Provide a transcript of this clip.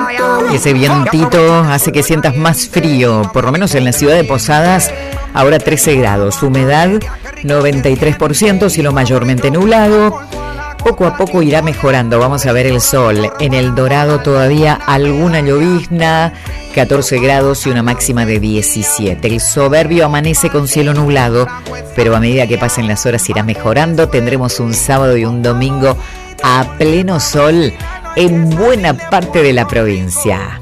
Ese vientito hace que sientas más frío, por lo menos en la ciudad de Posadas, ahora 13 grados, humedad 93%, cielo mayormente nublado. Poco a poco irá mejorando, vamos a ver el sol. En El Dorado todavía alguna llovizna, 14 grados y una máxima de 17. El Soberbio amanece con cielo nublado, pero a medida que pasen las horas irá mejorando. Tendremos un sábado y un domingo a pleno sol en buena parte de la provincia.